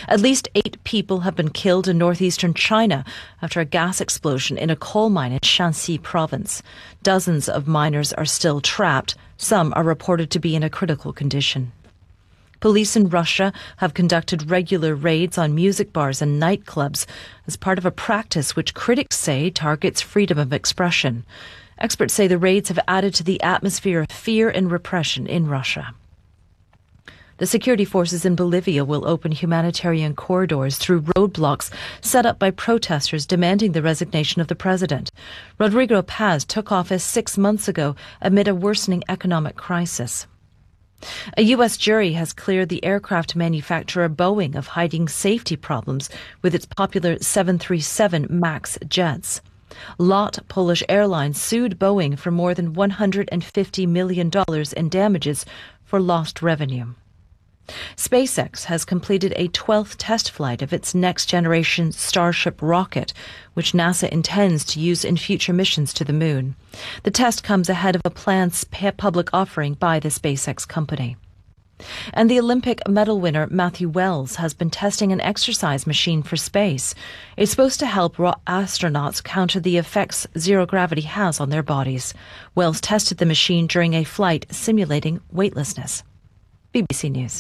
At least 8 people have been killed in northeastern China after a gas explosion in a coal mine in Shanxi province. Dozens of miners are still trapped. Some are reported to be in a critical condition. Police in Russia have conducted regular raids on music bars and nightclubs as part of a practice which critics say targets freedom of expression. Experts say the raids have added to the atmosphere of fear and repression in Russia. The security forces in Bolivia will open humanitarian corridors through roadblocks set up by protesters demanding the resignation of the president. Rodrigo Paz took office 6 months ago amid a worsening economic crisis. A U.S. jury has cleared the aircraft manufacturer Boeing of hiding safety problems with its popular 737 MAX jets. LOT Polish Airlines sued Boeing for more than $150 million in damages for lost revenue. SpaceX has completed a 12th test flight of its next-generation Starship rocket, which NASA intends to use in future missions to the moon. The test comes ahead of a planned public offering by the SpaceX company. And the Olympic medal winner Matthew Wells has been testing an exercise machine for space. It's supposed to help astronauts counter the effects zero gravity has on their bodies. Wells tested the machine during a flight simulating weightlessness. BBC News.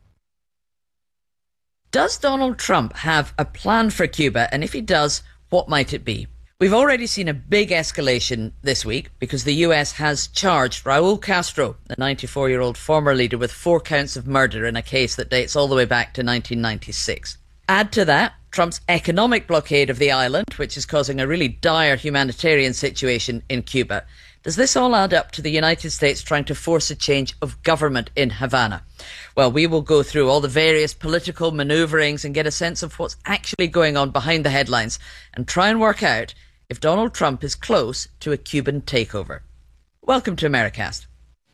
Does Donald Trump have a plan for Cuba? And if he does, what might it be? We've already seen a big escalation this week because the US has charged Raul Castro, the 94-year-old former leader, with 4 counts of murder in a case that dates all the way back to 1996. Add to that Trump's economic blockade of the island, which is causing a really dire humanitarian situation in Cuba. Does this all add up to the United States trying to force a change of government in Havana? Well, we will go through all the various political manoeuvrings and get a sense of what's actually going on behind the headlines and try and work out if Donald Trump is close to a Cuban takeover. Welcome to Americast.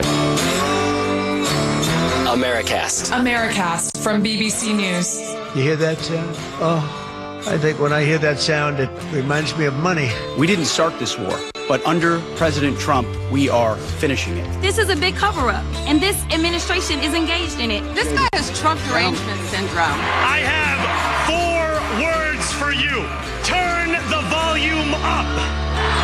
Americast from BBC News. You hear that sound? Oh, I think when I hear that sound, it reminds me of money. We didn't start this war, but under President Trump, we are finishing it. This is a big cover-up, and this administration is engaged in it. This guy has Trump derangement syndrome. I have 4 words for you. Turn the volume up.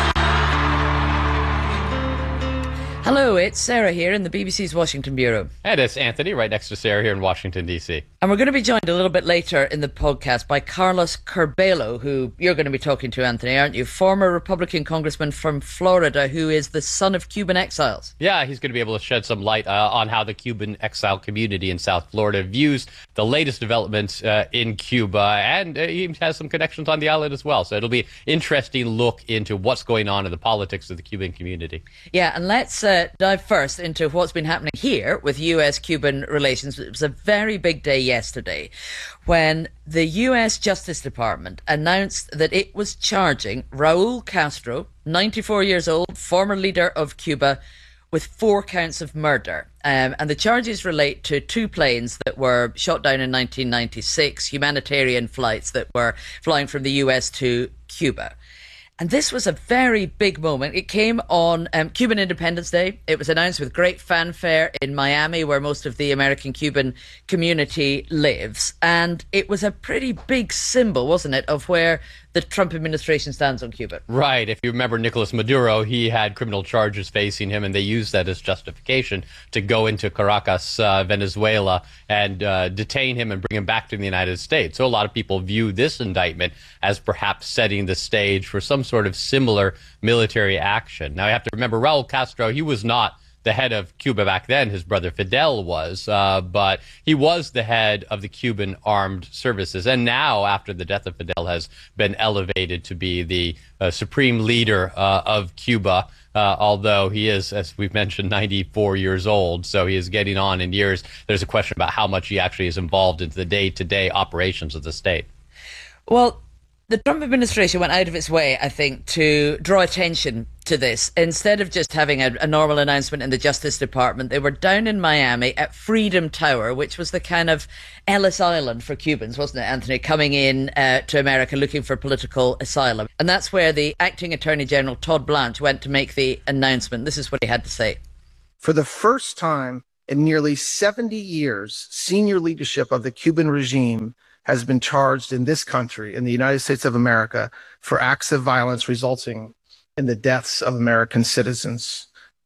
Hello, it's Sarah here in the BBC's Washington Bureau. And it's Anthony right next to Sarah here in Washington, D.C. And we're going to be joined a little bit later in the podcast by Carlos Curbelo, who you're going to be talking to, Anthony, aren't you? Former Republican congressman from Florida, who is the son of Cuban exiles. Yeah, he's going to be able to shed some light on how the Cuban exile community in South Florida views the latest developments in Cuba. And he has some connections on the island as well. So it'll be an interesting look into what's going on in the politics of the Cuban community. Yeah, and let's dive first into what's been happening here with US-Cuban relations. It was a very big day yesterday when the US Justice Department announced that it was charging Raul Castro, 94 years old, former leader of Cuba, with 4 counts of murder. And the charges relate to 2 planes that were shot down in 1996, humanitarian flights that were flying from the US to Cuba. And this was a very big moment. It came on Cuban Independence Day. It was announced with great fanfare in Miami, where most of the American-Cuban community lives. And it was a pretty big symbol, wasn't it, of where the Trump administration stands on Cuba. Right. If you remember Nicolas Maduro, he had criminal charges facing him, and they used that as justification to go into Caracas, Venezuela, and detain him and bring him back to the United States. So a lot of people view this indictment as perhaps setting the stage for some sort of similar military action. Now, you have to remember, Raul Castro, he was not the head of Cuba back then. His brother Fidel was, but he was the head of the Cuban armed services. And now, after the death of Fidel, has been elevated to be the supreme leader of Cuba, although he is, as we've mentioned, 94 years old. So he is getting on in years. There's a question about how much he actually is involved in the day-to-day operations of the state. Well, the Trump administration went out of its way, I think, to draw attention to this. Instead of just having a normal announcement in the Justice Department, they were down in Miami at Freedom Tower, which was the kind of Ellis Island for Cubans, wasn't it, Anthony, coming in to America looking for political asylum. And that's where the acting Attorney General, Todd Blanche, went to make the announcement. This is what he had to say. For the first time in nearly 70 years, senior leadership of the Cuban regime has been charged in this country, in the United States of America, for acts of violence resulting in the deaths of American citizens.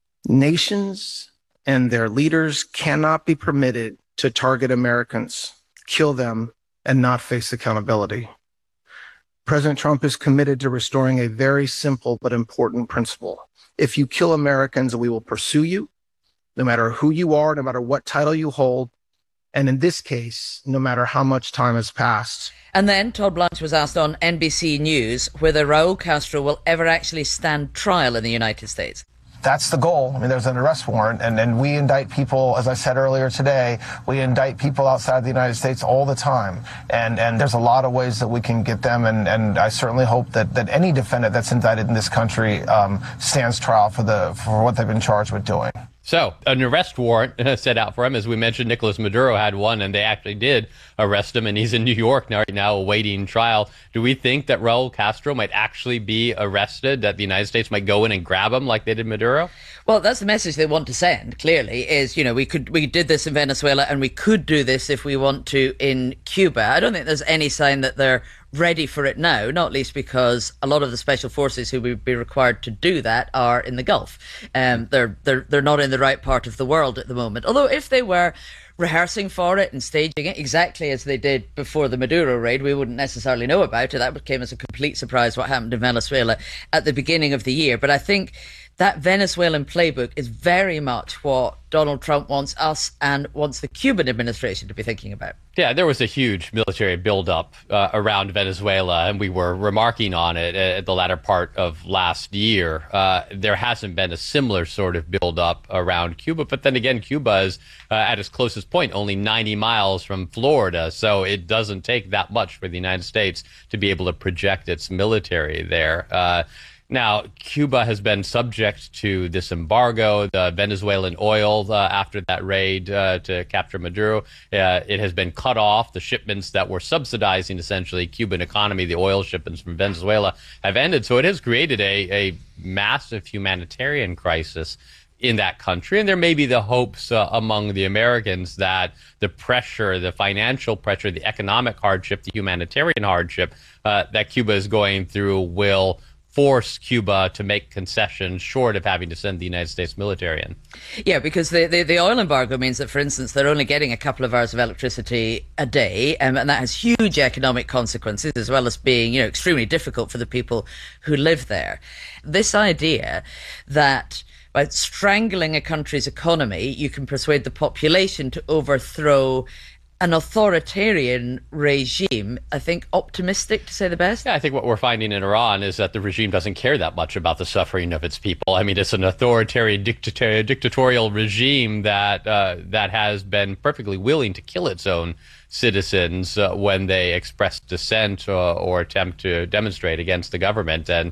Nations and their leaders cannot be permitted to target Americans, kill them, and not face accountability. President Trump is committed to restoring a very simple but important principle. If you kill Americans, we will pursue you, no matter who you are, no matter what title you hold, and in this case, no matter how much time has passed. And then Todd Blanche was asked on NBC News whether Raul Castro will ever actually stand trial in the United States. That's the goal. I mean, there's an arrest warrant, and we indict people, as I said earlier today, we indict people outside the United States all the time. And there's a lot of ways that we can get them, and I certainly hope that any defendant that's indicted in this country stands trial for what they've been charged with doing. So, an arrest warrant set out for him. As we mentioned, Nicolas Maduro had one, and they actually did arrest him, and he's in New York now awaiting trial. Do we think that Raul Castro might actually be arrested, that the United States might go in and grab him like they did Maduro? Well, that's the message they want to send, clearly, is, we did this in Venezuela, and we could do this if we want to in Cuba. I don't think there's any sign that they're ready for it now, not least because a lot of the special forces who would be required to do that are in the Gulf. They're not in the right part of the world at the moment. Although if they were rehearsing for it and staging it exactly as they did before the Maduro raid, we wouldn't necessarily know about it. That came as a complete surprise what happened in Venezuela at the beginning of the year. But I think that Venezuelan playbook is very much what Donald Trump wants us and wants the Cuban administration to be thinking about. Yeah, there was a huge military buildup around Venezuela, and we were remarking on it at the latter part of last year. There hasn't been a similar sort of buildup around Cuba, but then again, Cuba is at its closest point only 90 miles from Florida, so it doesn't take that much for the United States to be able to project its military there. Now, Cuba has been subject to this embargo, the Venezuelan oil after that raid to capture Maduro. It has been cut off. The shipments that were subsidizing essentially Cuban economy, the oil shipments from Venezuela, have ended. So it has created a massive humanitarian crisis in that country. And there may be the hopes among the Americans that the pressure, the financial pressure, the economic hardship, the humanitarian hardship that Cuba is going through will force Cuba to make concessions short of having to send the United States military in. Yeah, because the oil embargo means that, for instance, they're only getting a couple of hours of electricity a day, and that has huge economic consequences, as well as being, extremely difficult for the people who live there. This idea that by strangling a country's economy, you can persuade the population to overthrow an authoritarian regime, I think optimistic to say the best. Yeah, I think what we're finding in Iran is that the regime doesn't care that much about the suffering of its people. I mean, it's an authoritarian dictatorial regime that has been perfectly willing to kill its own citizens when they express dissent or attempt to demonstrate against the government. And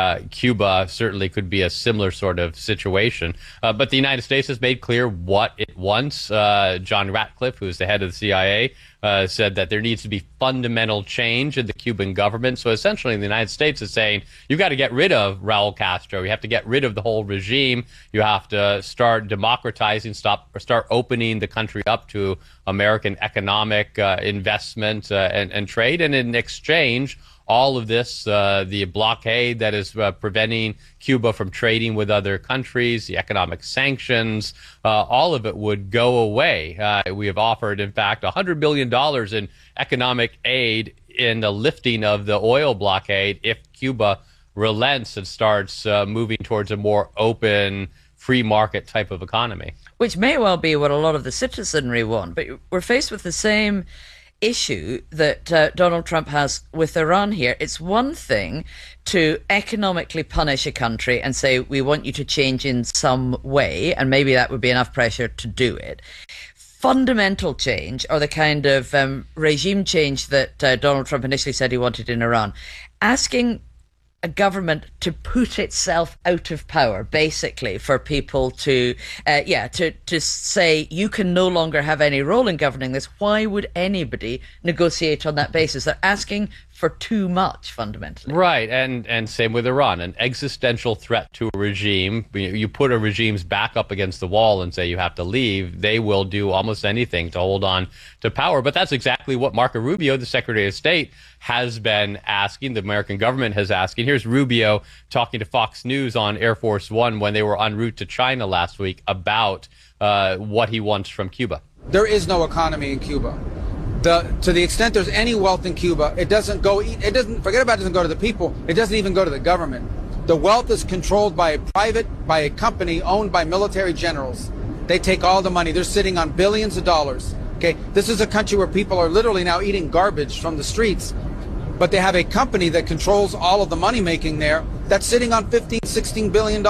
Cuba certainly could be a similar sort of situation. But the United States has made clear what it wants. John Ratcliffe, who's the head of the CIA, said that there needs to be fundamental change in the Cuban government. So essentially, the United States is saying, you've got to get rid of Raul Castro. You have to get rid of the whole regime. You have to start democratizing, start opening the country up to American economic investment and trade. And in exchange, all of this, the blockade that is preventing Cuba from trading with other countries, the economic sanctions, all of it would go away. We have offered, in fact, $100 billion in economic aid in the lifting of the oil blockade if Cuba relents and starts moving towards a more open, free market type of economy. Which may well be what a lot of the citizenry want, but we're faced with the same issue that Donald Trump has with Iran here. It's one thing to economically punish a country and say, we want you to change in some way, and maybe that would be enough pressure to do it. Fundamental change, or the kind of regime change that Donald Trump initially said he wanted in Iran, asking a government to put itself out of power, basically, for people to say you can no longer have any role in governing this. Why would anybody negotiate on that basis? They're asking for too much, fundamentally. Right, and same with Iran, an existential threat to a regime. You put a regime's back up against the wall and say you have to leave, they will do almost anything to hold on to power. But that's exactly what Marco Rubio, the Secretary of State, has been asking, the American government has asking. Here's Rubio talking to Fox News on Air Force One when they were en route to China last week about what he wants from Cuba. There is no economy in Cuba. To the extent there's any wealth in Cuba, it doesn't go to the people. It doesn't even go to the government. The wealth is controlled by a company owned by military generals. They take all the money. They're sitting on billions of dollars. Okay, this is a country where people are literally now eating garbage from the streets, but they have a company that controls all of the money making there that's sitting on $15-16 billion.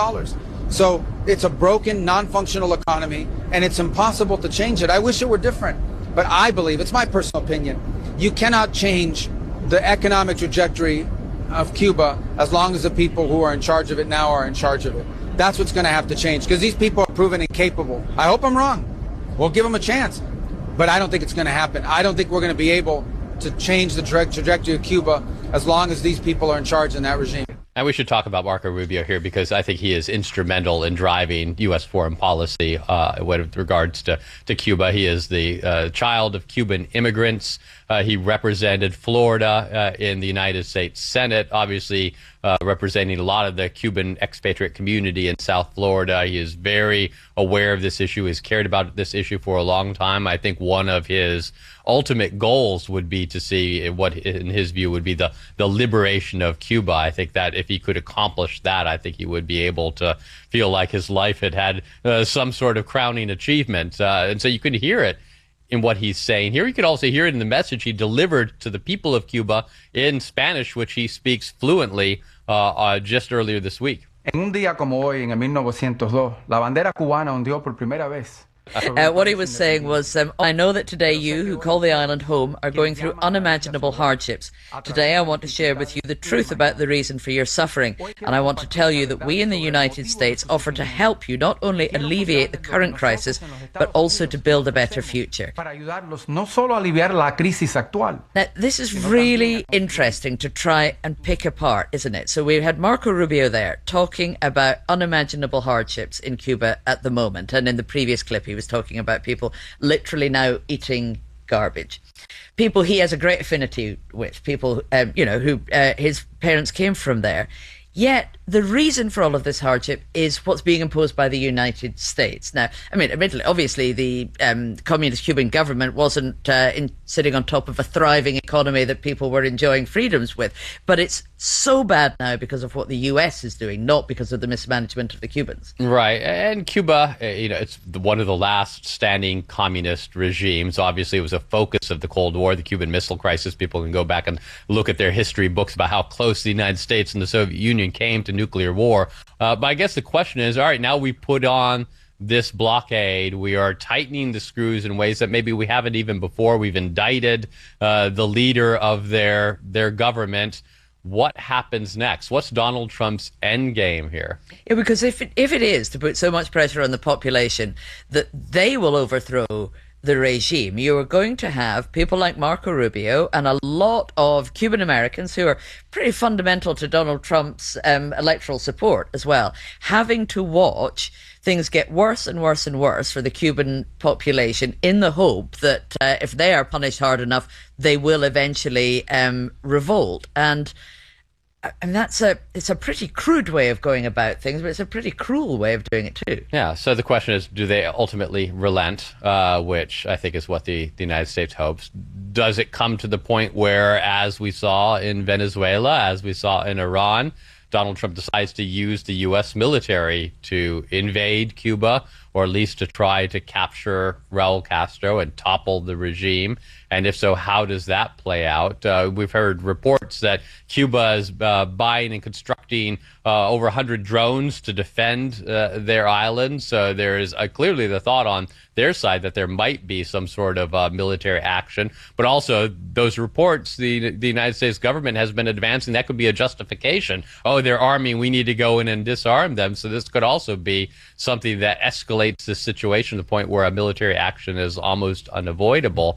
So it's a broken, non-functional economy, and it's impossible to change it. I wish it were different. But I believe, it's my personal opinion, you cannot change the economic trajectory of Cuba as long as the people who are in charge of it now are in charge of it. That's what's going to have to change, because these people are proven incapable. I hope I'm wrong. We'll give them a chance. But I don't think it's going to happen. I don't think we're going to be able to change the trajectory of Cuba as long as these people are in charge in that regime. And we should talk about Marco Rubio here because I think he is instrumental in driving U.S. foreign policy with regards to Cuba. He is the child of Cuban immigrants. He represented Florida in the United States Senate, obviously representing a lot of the Cuban expatriate community in South Florida. He is very aware of this issue. He's cared about this issue for a long time. I think one of his ultimate goals would be to see what, in his view, would be the liberation of Cuba. I think that if he could accomplish that, I think he would be able to feel like his life had some sort of crowning achievement. And so you could hear it in what he's saying here. You could also hear it in the message he delivered to the people of Cuba in Spanish, which he speaks fluently just earlier this week. En un día como hoy, en el 1902, la bandera cubana ondeó por primera vez. What he was saying was, I know that today you, who call the island home, are going through unimaginable hardships. Today I want to share with you the truth about the reason for your suffering, and I want to tell you that we in the United States offer to help you not only alleviate the current crisis, but also to build a better future. No solo aliviar la crisis actual. Now, this is really interesting to try and pick apart, isn't it? So we had Marco Rubio there talking about unimaginable hardships in Cuba at the moment, and in the previous clip he was talking about people literally now eating garbage. People he has a great affinity with, people, who his parents came from there. Yet the reason for all of this hardship is what's being imposed by the United States. Now, I mean, admittedly, obviously, the communist Cuban government wasn't sitting on top of a thriving economy that people were enjoying freedoms with. But it's so bad now because of what the U.S. is doing, not because of the mismanagement of the Cubans. Right. And Cuba, it's one of the last standing communist regimes. Obviously, it was a focus of the Cold War, the Cuban Missile Crisis. People can go back and look at their history books about how close the United States and the Soviet Union came to nuclear war. But I guess the question is, all right, now we put on this blockade. We are tightening the screws in ways that maybe we haven't even before. We've indicted the leader of their government. What happens next? What's Donald Trump's end game here? Yeah, because if it is to put so much pressure on the population that they will overthrow the regime, you are going to have people like Marco Rubio and a lot of Cuban Americans who are pretty fundamental to Donald Trump's electoral support as well, having to watch things get worse and worse and worse for the Cuban population in the hope that if they are punished hard enough, they will eventually revolt. And it's a pretty crude way of going about things, but it's a pretty cruel way of doing it too. Yeah, so the question is, do they ultimately relent, which I think is what the United States hopes. Does it come to the point where, as we saw in Venezuela, as we saw in Iran, Donald Trump decides to use the U.S. military to invade Cuba, or at least to try to capture Raul Castro and topple the regime? And if so, how does that play out? We've heard reports that Cuba is buying and constructing over 100 drones to defend their island. So there is clearly the thought on their side that there might be some sort of military action. But also those reports, the United States government has been advancing, that could be a justification. Oh, they're arming, we need to go in and disarm them. So this could also be something that escalates the situation to the point where a military action is almost unavoidable.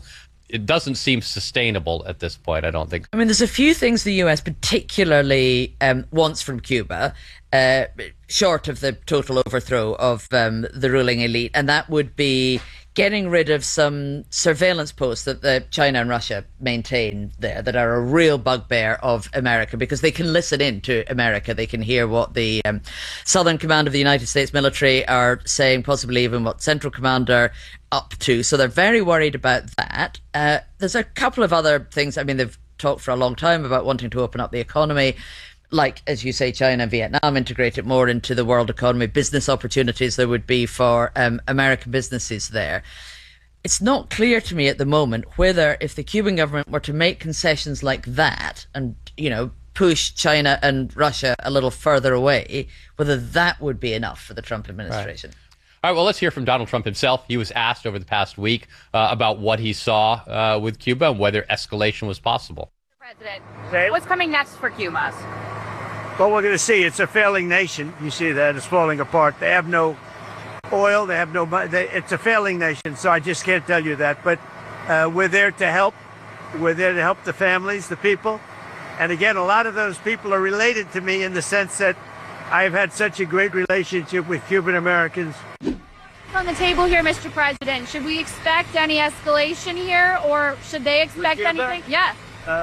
it doesn't seem sustainable at this point, I don't think. I mean, there's a few things the US particularly wants from Cuba, short of the total overthrow of the ruling elite, and that would be getting rid of some surveillance posts that China and Russia maintain there that are a real bugbear of America, because they can listen in to America. They can hear what the Southern Command of the United States military are saying, possibly even what Central Command are up to. So they're very worried about that. There's a couple of other things. I mean, they've talked for a long time about wanting to open up the economy, like, as you say, China and Vietnam, integrate it more into the world economy, business opportunities there would be for American businesses there. It's not clear to me at the moment whether, if the Cuban government were to make concessions like that and, push China and Russia a little further away, whether that would be enough for the Trump administration. Right. All right, well, let's hear from Donald Trump himself. He was asked over the past week about what he saw with Cuba and whether escalation was possible. President, what's coming next for Cuba? Well, we're going to see. It's a failing nation. You see that. It's falling apart. They have no oil. They have no money. It's a failing nation, so I just can't tell you that. But we're there to help. We're there to help the families, the people. And again, a lot of those people are related to me in the sense that I've had such a great relationship with Cuban Americans. On the table here, Mr. President, should we expect any escalation here, or should they expect anything? Yeah.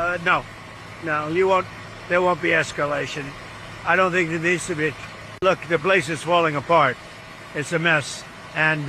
No, you won't. There won't be escalation. I don't think there needs to be. Look, the place is falling apart. It's a mess. And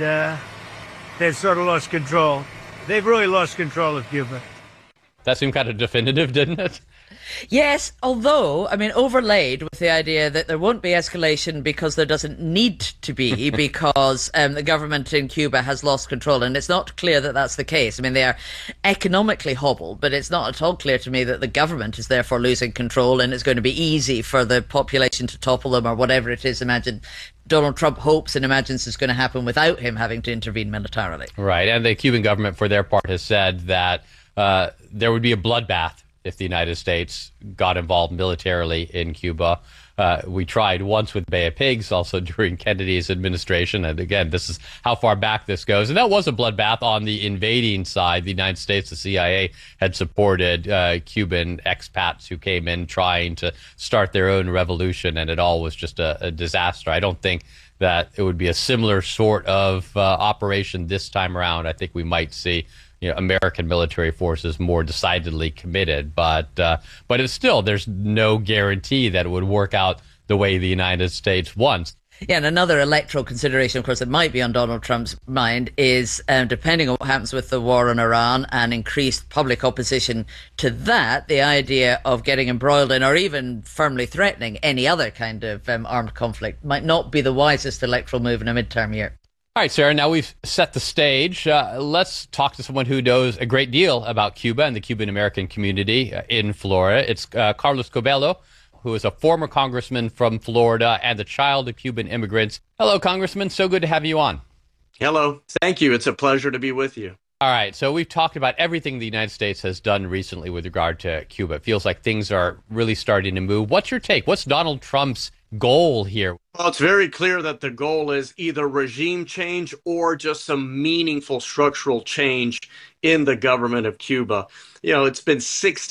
they've sort of lost control. They've really lost control of Cuba. That seemed kind of definitive, didn't it? Yes, although, I mean, overlaid with the idea that there won't be escalation because there doesn't need to be, because the government in Cuba has lost control. And it's not clear that that's the case. I mean, they are economically hobbled, but it's not at all clear to me that the government is therefore losing control and it's going to be easy for the population to topple them or whatever it is. Imagine Donald Trump hopes and imagines is going to happen without him having to intervene militarily. Right. And the Cuban government, for their part, has said that there would be a bloodbath if the United States got involved militarily in Cuba. We tried once with Bay of Pigs, also during Kennedy's administration. And again, this is how far back this goes. And that was a bloodbath on the invading side. The United States, the CIA, had supported Cuban expats who came in trying to start their own revolution. And it all was just a disaster. I don't think that it would be a similar sort of operation this time around. I think we might see American military forces more decidedly committed, but it's still, there's no guarantee that it would work out the way the United States wants. Yeah, and another electoral consideration, of course, that might be on Donald Trump's mind is, depending on what happens with the war in Iran and increased public opposition to that, the idea of getting embroiled in or even firmly threatening any other kind of armed conflict might not be the wisest electoral move in a midterm year. All right, Sarah, now we've set the stage. Let's talk to someone who knows a great deal about Cuba and the Cuban-American community in Florida. It's Carlos Curbelo, who is a former congressman from Florida and the child of Cuban immigrants. Hello, Congressman. So good to have you on. Hello. Thank you. It's a pleasure to be with you. All right. So we've talked about everything the United States has done recently with regard to Cuba. It feels like things are really starting to move. What's your take? What's Donald Trump's goal here? Well, it's very clear that the goal is either regime change or just some meaningful structural change in the government of Cuba. It's been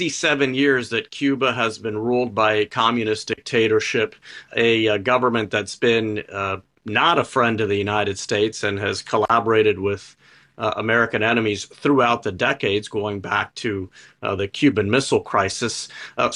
67 years that Cuba has been ruled by a communist dictatorship, a government that's been not a friend of the United States and has collaborated with American enemies throughout the decades, going back to the Cuban Missile Crisis.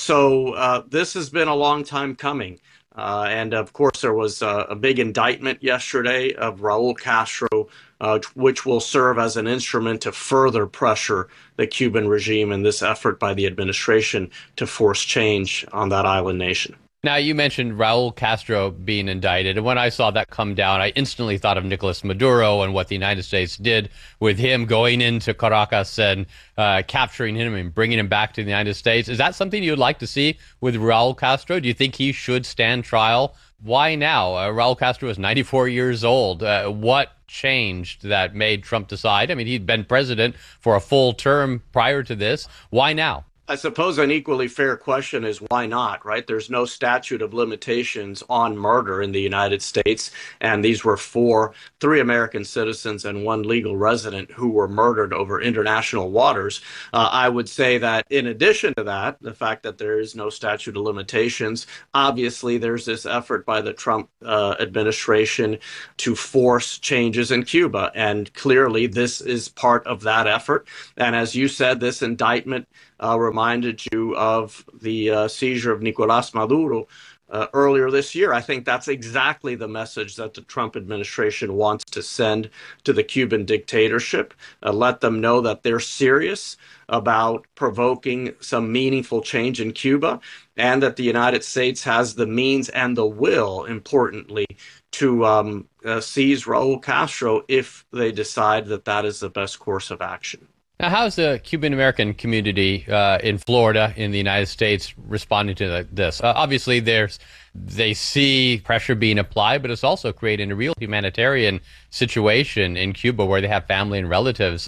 So this has been a long time coming. And of course, there was a big indictment yesterday of Raul Castro, which will serve as an instrument to further pressure the Cuban regime in this effort by the administration to force change on that island nation. Now, you mentioned Raul Castro being indicted, and when I saw that come down, I instantly thought of Nicolas Maduro and what the United States did with him going into Caracas and capturing him and bringing him back to the United States. Is that something you'd like to see with Raul Castro? Do you think he should stand trial? Why now? Raul Castro is 94 years old. What changed that made Trump decide? I mean, he'd been president for a full term prior to this. Why now? I suppose an equally fair question is why not, right? There's no statute of limitations on murder in the United States. And these were three American citizens and one legal resident who were murdered over international waters. I would say that in addition to that, the fact that there is no statute of limitations, obviously there's this effort by the Trump administration to force changes in Cuba. And clearly this is part of that effort. And as you said, this indictment reminded you of the seizure of Nicolás Maduro earlier this year. I think that's exactly the message that the Trump administration wants to send to the Cuban dictatorship. Let them know that they're serious about provoking some meaningful change in Cuba, and that the United States has the means and the will, importantly, to seize Raul Castro if they decide that that is the best course of action. Now, how's the Cuban-American community in Florida, in the United States, responding to this? Obviously, they see pressure being applied, but it's also creating a real humanitarian situation in Cuba where they have family and relatives.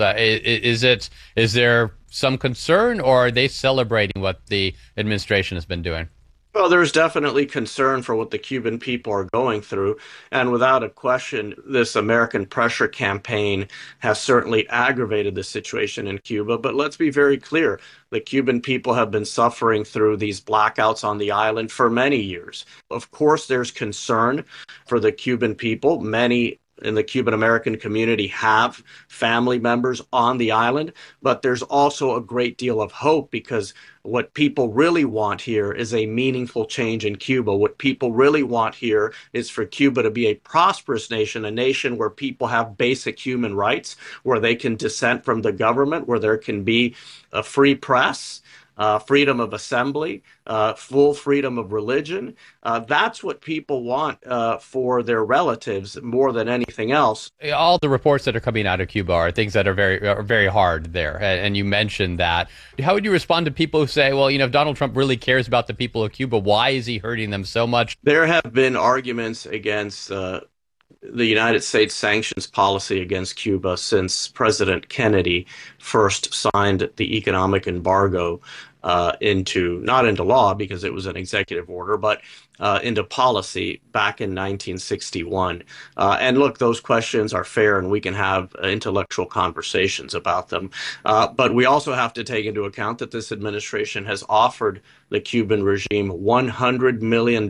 Is there some concern, or are they celebrating what the administration has been doing? Well, there's definitely concern for what the Cuban people are going through. And without a question, this American pressure campaign has certainly aggravated the situation in Cuba. But let's be very clear. The Cuban people have been suffering through these blackouts on the island for many years. Of course, there's concern for the Cuban people. Many in the Cuban-American community have family members on the island, but there's also a great deal of hope, because what people really want here is a meaningful change in Cuba. What people really want here is for Cuba to be a prosperous nation, a nation where people have basic human rights, where they can dissent from the government, where there can be a free press, freedom of assembly, full freedom of religion. That's what people want for their relatives more than anything else. All the reports that are coming out of Cuba are things that are very hard there. And you mentioned that. How would you respond to people who say, well, if Donald Trump really cares about the people of Cuba, why is he hurting them so much? There have been arguments against the United States sanctions policy against Cuba since President Kennedy first signed the economic embargo not into law, because it was an executive order, but into policy back in 1961. And look, those questions are fair, and we can have intellectual conversations about them. But we also have to take into account that this administration has offered the Cuban regime $100 million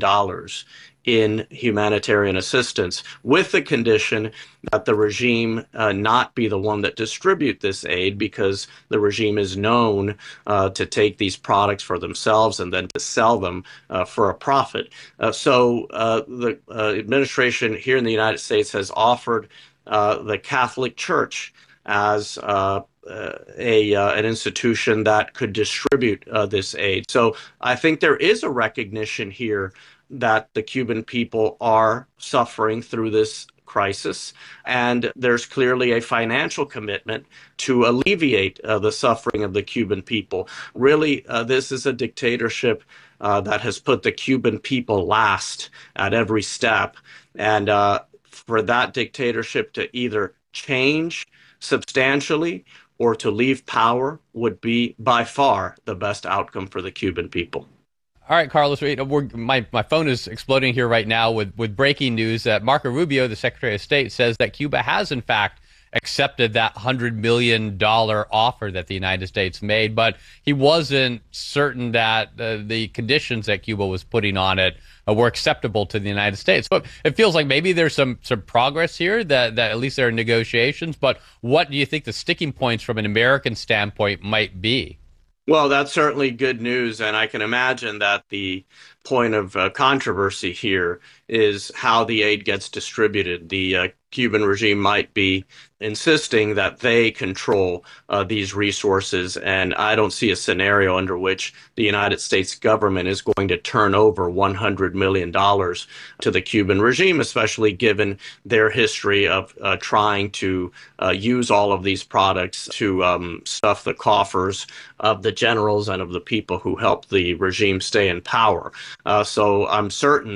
in humanitarian assistance, with the condition that the regime not be the one that distribute this aid, because the regime is known to take these products for themselves and then to sell them for a profit. So the administration here in the United States has offered the Catholic Church as an institution that could distribute this aid. So I think there is a recognition here that the Cuban people are suffering through this crisis, and there's clearly a financial commitment to alleviate the suffering of the Cuban people. Really, this is a dictatorship that has put the Cuban people last at every step, and for that dictatorship to either change substantially or to leave power would be by far the best outcome for the Cuban people. All right, Carlos, my phone is exploding here right now with breaking news that Marco Rubio, the Secretary of State, says that Cuba has, in fact, accepted that $100 million offer that the United States made, but he wasn't certain that the conditions that Cuba was putting on it were acceptable to the United States. So it feels like maybe there's some progress here, that at least there are negotiations, but what do you think the sticking points from an American standpoint might be? Well, that's certainly good news, and I can imagine that the point of controversy here is how the aid gets distributed. The Cuban regime might be insisting that they control these resources, and I don't see a scenario under which the United States government is going to turn over $100 million to the Cuban regime, especially given their history of trying to use all of these products to stuff the coffers of the generals and of the people who helped the regime stay in power. So I'm certain that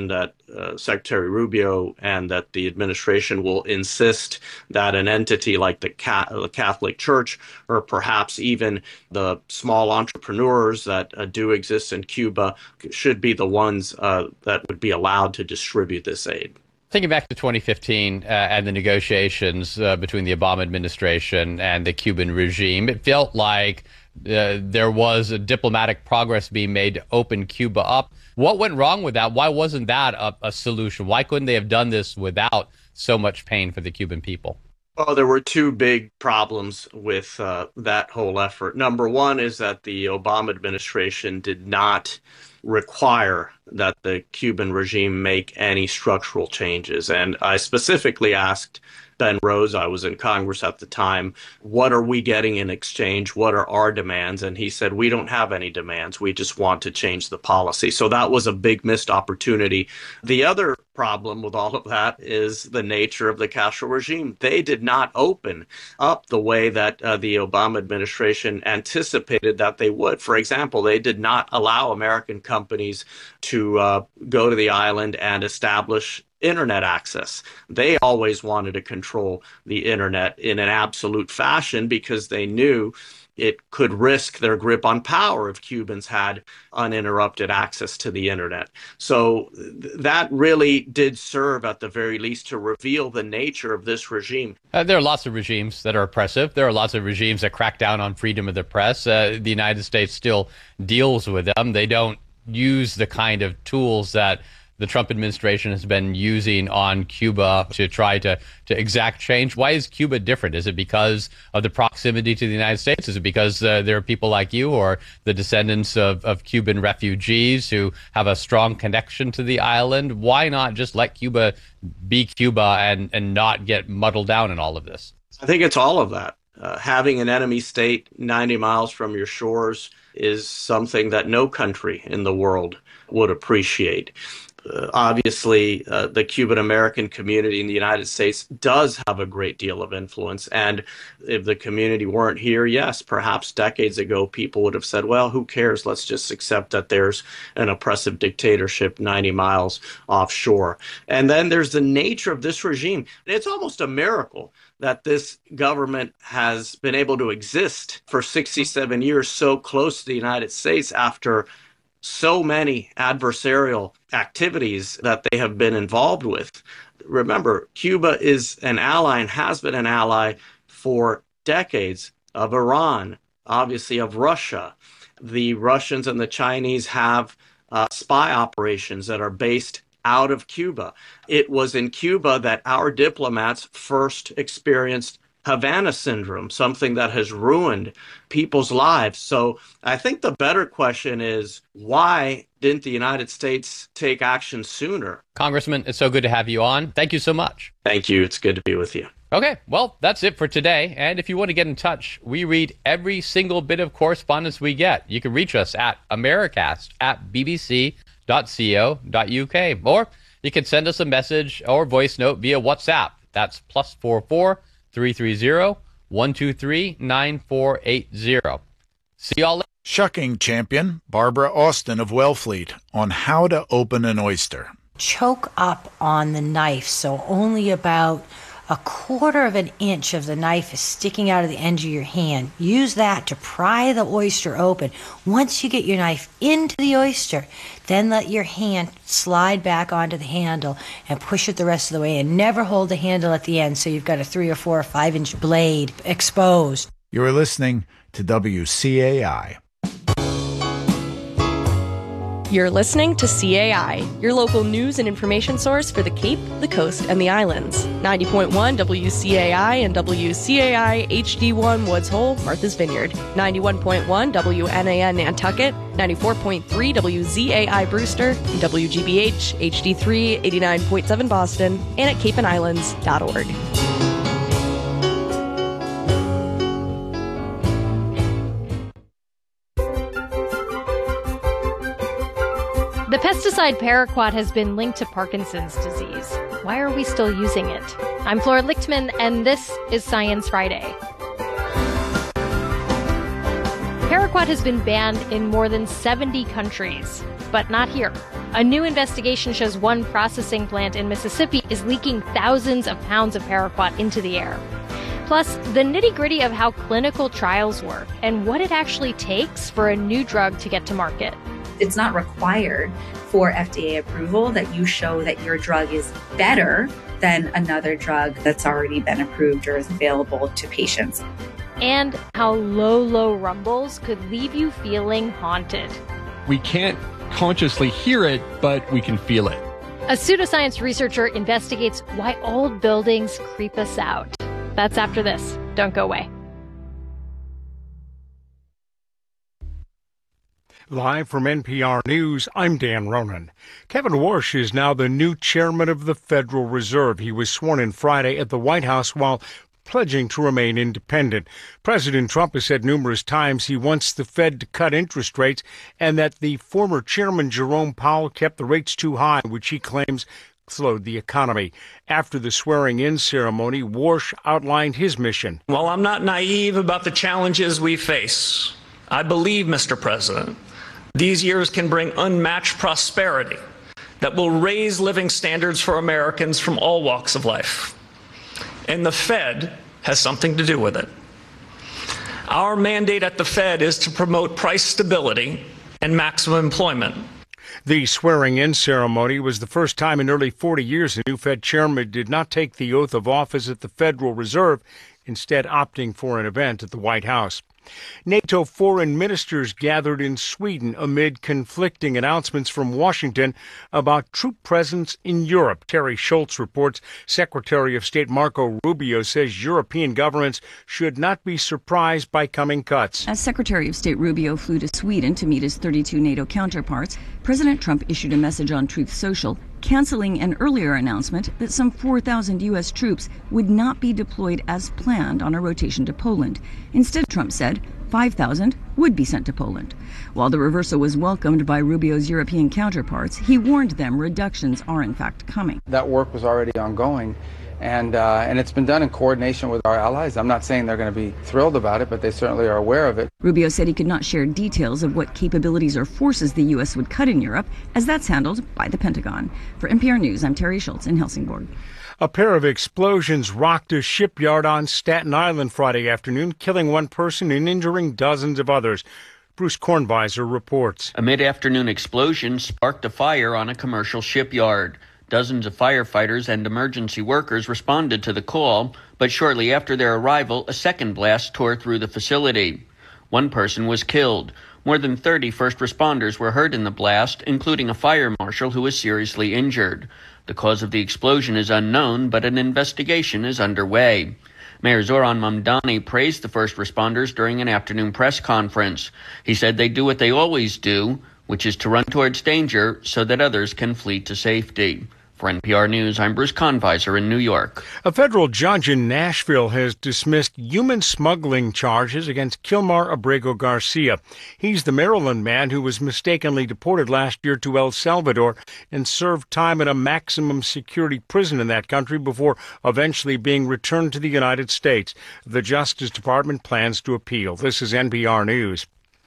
Secretary Rubio and that the administration will insist that an entity like the Catholic Church, or perhaps even the small entrepreneurs that do exist in Cuba, should be the ones that would be allowed to distribute this aid. Thinking back to 2015 and the negotiations between the Obama administration and the Cuban regime, it felt like there was a diplomatic progress being made to open Cuba up. What went wrong with that? Why wasn't that a solution? Why couldn't they have done this without so much pain for the Cuban people? Well, there were two big problems with that whole effort. Number one is that the Obama administration did not require that the Cuban regime make any structural changes. And I specifically asked Ben Rose, I was in Congress at the time, what are we getting in exchange? What are our demands? And he said, we don't have any demands. We just want to change the policy. So that was a big missed opportunity. The other problem with all of that is the nature of the Castro regime. They did not open up the way that the Obama administration anticipated that they would. For example, they did not allow American companies to go to the island and establish internet access. They always wanted to control the internet in an absolute fashion because they knew it could risk their grip on power if Cubans had uninterrupted access to the internet. So that really did serve, at the very least, to reveal the nature of this regime. There are lots of regimes that are oppressive. There are lots of regimes that crack down on freedom of the press. The United States still deals with them. They don't use the kind of tools that the Trump administration has been using on Cuba to try to exact change. Why is Cuba different? Is it because of the proximity to the United States? Is it because there are people like you or the descendants of Cuban refugees who have a strong connection to the island? Why not just let Cuba be Cuba and not get muddled down in all of this? I think it's all of that. Having an enemy state 90 miles from your shores is something that no country in the world would appreciate. Obviously, the Cuban-American community in the United States does have a great deal of influence. And if the community weren't here, yes, perhaps decades ago, people would have said, well, who cares? Let's just accept that there's an oppressive dictatorship 90 miles offshore. And then there's the nature of this regime. It's almost a miracle that this government has been able to exist for 67 years so close to the United States after so many adversarial activities that they have been involved with. Remember, Cuba is an ally and has been an ally for decades of Iran, obviously of Russia. The Russians and the Chinese have spy operations that are based out of Cuba. It was in Cuba that our diplomats first experienced Havana syndrome, something that has ruined people's lives. So I think the better question is, why didn't the United States take action sooner? Congressman, it's so good to have you on. Thank you so much. Thank you. It's good to be with you. Okay, well, that's it for today. And if you want to get in touch, we read every single bit of correspondence we get. You can reach us at americast@bbc.co.uk, or you can send us a message or voice note via WhatsApp. That's +44 330-123-9480. See y'all later. Shucking champion Barbara Austin of Wellfleet on how to open an oyster. Choke up on the knife so only about 1/4 of an inch of the knife is sticking out of the end of your hand. Use that to pry the oyster open. Once you get your knife into the oyster, then let your hand slide back onto the handle and push it the rest of the way, and never hold the handle at the end so you've got a 3 or 4 or 5 inch blade exposed. You're listening to WCAI. You're listening to CAI, your local news and information source for the Cape, the Coast, and the Islands. 90.1 WCAI and WCAI HD1 Woods Hole, Martha's Vineyard. 91.1 WNAN Nantucket. 94.3 WZAI Brewster. WGBH HD3 89.7 Boston. And at capeandislands.org. The pesticide paraquat has been linked to Parkinson's disease. Why are we still using it? I'm Flora Lichtman, and this is Science Friday. Paraquat has been banned in more than 70 countries, but not here. A new investigation shows one processing plant in Mississippi is leaking thousands of pounds of paraquat into the air. Plus, the nitty-gritty of how clinical trials work and what it actually takes for a new drug to get to market. It's not required for FDA approval that you show that your drug is better than another drug that's already been approved or is available to patients. And how low rumbles could leave you feeling haunted. We can't consciously hear it, but we can feel it. A pseudoscience researcher investigates why old buildings creep us out. That's after this. Don't go away. Live from NPR News, I'm Dan Ronan. Kevin Warsh is now the new chairman of the Federal Reserve. He was sworn in Friday at the White House while pledging to remain independent. President Trump has said numerous times he wants the Fed to cut interest rates and that the former chairman Jerome Powell kept the rates too high, which he claims slowed the economy. After the swearing-in ceremony, Warsh outlined his mission. While I'm not naive about the challenges we face, I believe, Mr. President, these years can bring unmatched prosperity that will raise living standards for Americans from all walks of life. And the Fed has something to do with it. Our mandate at the Fed is to promote price stability and maximum employment. The swearing-in ceremony was the first time in nearly 40 years a new Fed chairman did not take the oath of office at the Federal Reserve, instead opting for an event at the White House. NATO foreign ministers gathered in Sweden amid conflicting announcements from Washington about troop presence in Europe. Terry Schultz reports Secretary of State Marco Rubio says European governments should not be surprised by coming cuts. As Secretary of State Rubio flew to Sweden to meet his 32 NATO counterparts, President Trump issued a message on Truth Social, canceling an earlier announcement that some 4,000 U.S. troops would not be deployed as planned on a rotation to Poland. Instead, Trump said 5,000 would be sent to Poland. While the reversal was welcomed by Rubio's European counterparts, he warned them reductions are in fact coming. That work was already ongoing, and it's been done in coordination with our allies. I'm not saying they're going to be thrilled about it, but they certainly are aware of it. Rubio said he could not share details of what capabilities or forces the U.S. would cut in Europe, as that's handled by the Pentagon. For NPR News, I'm Terry Schultz in Helsingborg. A pair of explosions rocked a shipyard on Staten Island Friday afternoon, killing one person and injuring dozens of others. Bruce Kornweiser reports. A mid-afternoon explosion sparked a fire on a commercial shipyard. Dozens of firefighters and emergency workers responded to the call, but shortly after their arrival, a second blast tore through the facility. One person was killed. More than 30 first responders were hurt in the blast, including a fire marshal who was seriously injured. The cause of the explosion is unknown, but an investigation is underway. Mayor Zoran Mamdani praised the first responders during an afternoon press conference. He said they do what they always do, which is to run towards danger so that others can flee to safety. For NPR News, I'm Bruce Kornweiser in New York. A federal judge in Nashville has dismissed human smuggling charges against Kilmar Abrego Garcia. He's the Maryland man who was mistakenly deported last year to El Salvador and served time in a maximum security prison in that country before eventually being returned to the United States. The Justice Department plans to appeal. This is NPR News.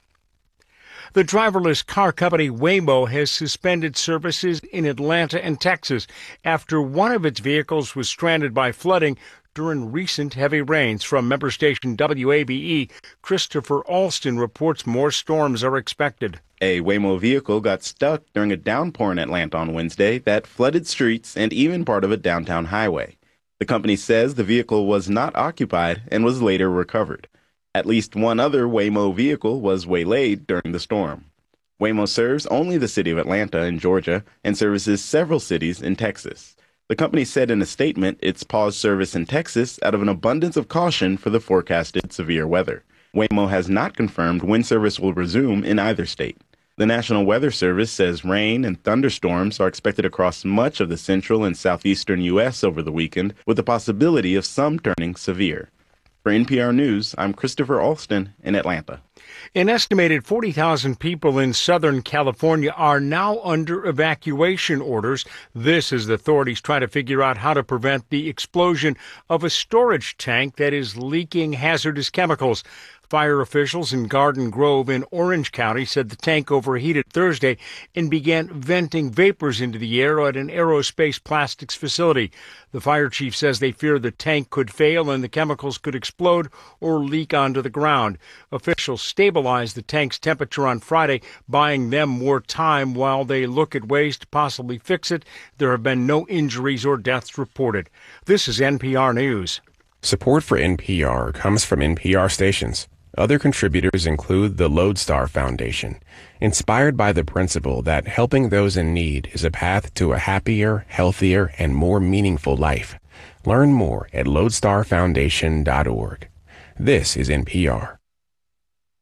The driverless car company Waymo has suspended services in Atlanta and Texas after one of its vehicles was stranded by flooding during recent heavy rains. From member station WABE, Christopher Alston reports more storms are expected. A Waymo vehicle got stuck during a downpour in Atlanta on Wednesday that flooded streets and even part of a downtown highway. The company says the vehicle was not occupied and was later recovered. At least one other Waymo vehicle was waylaid during the storm. Waymo serves only the city of Atlanta in Georgia and services several cities in Texas. The company said in a statement it's paused service in Texas out of an abundance of caution for the forecasted severe weather. Waymo has not confirmed when service will resume in either state. The National Weather Service says rain and thunderstorms are expected across much of the central and southeastern U.S. over the weekend, with the possibility of some turning severe. For NPR News, I'm Christopher Alston in Atlanta. An estimated 40,000 people in Southern California are now under evacuation orders. This as the authorities try to figure out how to prevent the explosion of a storage tank that is leaking hazardous chemicals. Fire officials in Garden Grove in Orange County said the tank overheated Thursday and began venting vapors into the air at an aerospace plastics facility. The fire chief says they fear the tank could fail and the chemicals could explode or leak onto the ground. Officials stabilized the tank's temperature on Friday, buying them more time while they look at ways to possibly fix it. There have been no injuries or deaths reported. This is NPR News. Support for NPR comes from NPR stations. Other contributors include the Lodestar Foundation, inspired by the principle that helping those in need is a path to a happier, healthier, and more meaningful life. Learn more at lodestarfoundation.org. This is NPR.